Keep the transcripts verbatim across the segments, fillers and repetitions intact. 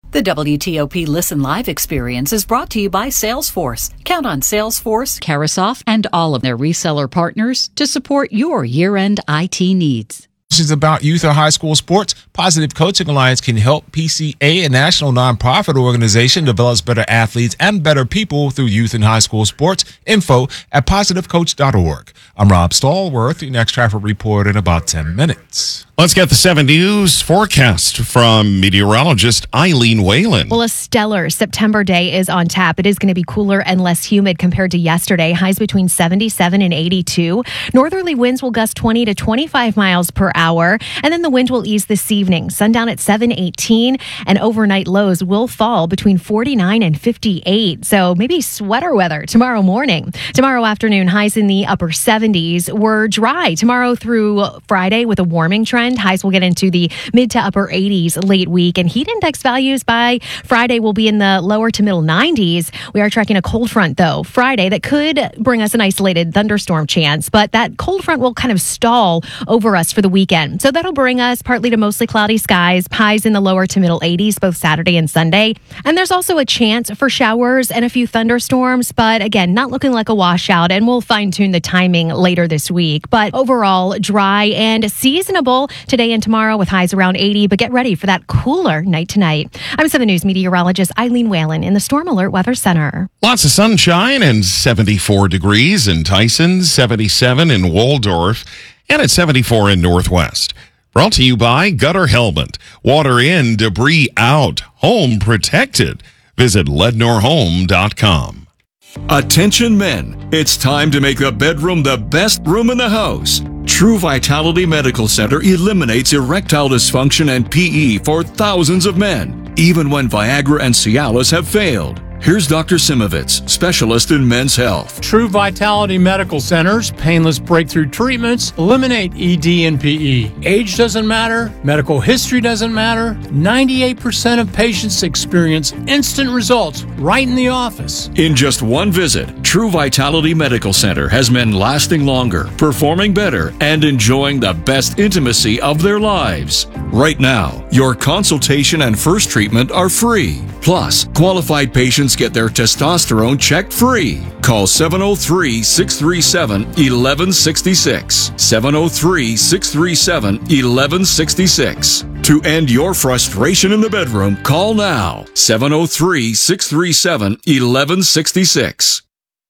The W T O P Listen Live experience is brought to you by Salesforce. Count on Salesforce, Carasoft, and all of their reseller partners to support your year-end I T needs. Questions about youth or high school sports? Positive Coaching Alliance can help P C A, a national nonprofit organization, develops better athletes and better people through youth and high school sports. Info at positive coach dot org. I'm Rob Stallworth, your next traffic report in about ten minutes. Let's get the seven News forecast from meteorologist Eileen Whalen. Well, a stellar September day is on tap. It is going to be cooler and less humid compared to yesterday. Highs between seventy-seven and eighty-two. Northerly winds will gust twenty to twenty-five miles per hour. And then the wind will ease this evening. Sundown at seven eighteen, and overnight lows will fall between forty-nine and fifty-eight. So maybe sweater weather tomorrow morning. Tomorrow afternoon, highs in the upper seventies. We're dry tomorrow through Friday with a warming trend. Highs will get into the mid to upper eighties late week, and heat index values by Friday will be in the lower to middle nineties. We are tracking a cold front, though, Friday that could bring us an isolated thunderstorm chance, but that cold front will kind of stall over us for the weekend. So that'll bring us partly to mostly cloudy skies, highs in the lower to middle eighties both Saturday and Sunday. And there's also a chance for showers and a few thunderstorms, but again, not looking like a washout, and we'll fine tune the timing later this week. But overall, dry and seasonable today and tomorrow with highs around eighty, but get ready for that cooler night tonight. I'm seven News meteorologist Eileen Whalen in the Storm Alert Weather Center. Lots of sunshine and seventy-four degrees in Tyson, seventy-seven in Waldorf, and at seventy-four in Northwest. Brought to you by Gutter Helmet. Water in, debris out, home protected. Visit lednor home dot com. Attention men, it's time to make the bedroom the best room in the house. True Vitality Medical Center eliminates erectile dysfunction and P E for thousands of men, even when Viagra and Cialis have failed. Here's Doctor Simovitz, specialist in men's health. True Vitality Medical Center's painless breakthrough treatments eliminate E D and P E. Age doesn't matter. Medical history doesn't matter. ninety-eight percent of patients experience instant results right in the office. In just one visit, True Vitality Medical Center has men lasting longer, performing better, and enjoying the best intimacy of their lives. Right now, your consultation and first treatment are free. Plus, qualified patients get their testosterone checked free. Call seven oh three, six three seven, one one six six. seven oh three, six three seven, one one six six. To end your frustration in the bedroom, call now. seven oh three, six three seven, one one six six.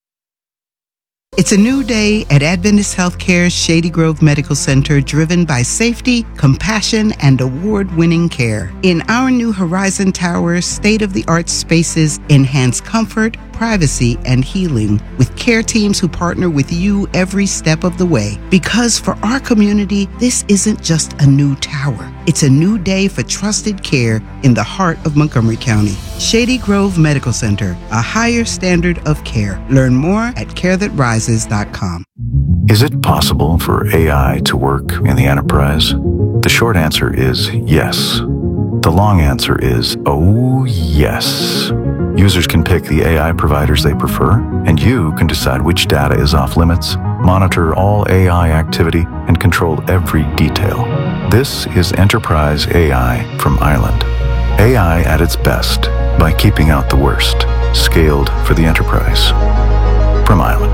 It's a new day at Adventist Healthcare's Shady Grove Medical Center, driven by safety, compassion, and award-winning care. In our new Horizon Tower, state-of-the-art spaces enhance comfort, privacy, and healing with care teams who partner with you every step of the way. Because for our community, this isn't just a new tower. It's a new day for trusted care in the heart of Montgomery County. Shady Grove Medical Center, a higher standard of care. Learn more at care that rises dot com. Is it possible for A I to work in the enterprise? The short answer is yes. The long answer is, oh yes. Users can pick the A I providers they prefer, and you can decide which data is off limits, monitor all A I activity, and control every detail. This is Enterprise A I from Island. A I at its best by keeping out the worst. Scaled for the enterprise. From Island.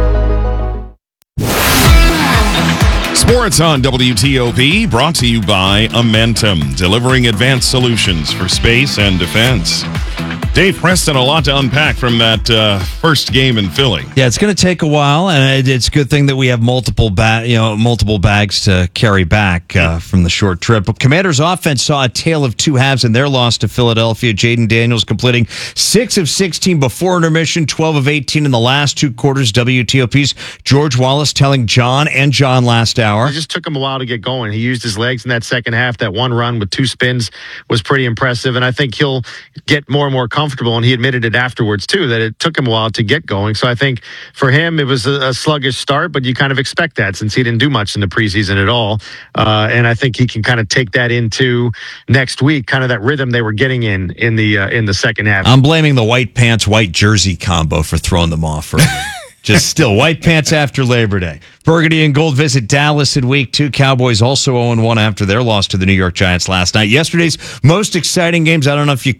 Sports on W T O P, brought to you by Amentum, delivering advanced solutions for space and defense. Dave Preston, a lot to unpack from that uh, first game in Philly. Yeah, it's going to take a while, and it's a good thing that we have multiple, ba- you know, multiple bags to carry back uh, from the short trip. But Commanders' offense saw a tale of two halves in their loss to Philadelphia. Jaden Daniels completing six of sixteen before intermission, twelve of eighteen in the last two quarters. W T O P's George Wallace telling John and John last hour. It just took him a while to get going. He used his legs in that second half. That one run with two spins was pretty impressive, and I think he'll get more and more comfortable, and he admitted it afterwards too, that it took him a while to get going. So I think for him it was a, a sluggish start, but you kind of expect that since he didn't do much in the preseason at all. Uh, and I think he can kind of take that into next week, kind of that rhythm they were getting in in the uh, in the second half. I'm blaming the white pants, white jersey combo for throwing them off. For Just still white pants after Labor Day. Burgundy and Gold visit Dallas in week two. Cowboys also oh and one after their loss to the New York Giants last night. Yesterday's most exciting games, I don't know if you